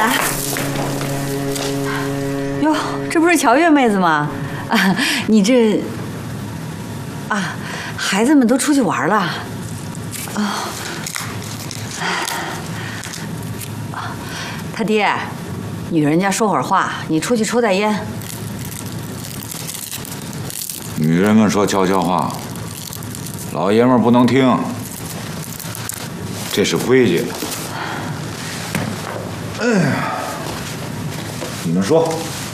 来。哟，这不是乔月妹子吗？啊，你这啊，孩子们都出去玩了。啊，他爹，女人家说会儿话，你出去抽袋烟。 女人们说悄悄话，老爷们不能听，这是规矩。哎呀，你们说。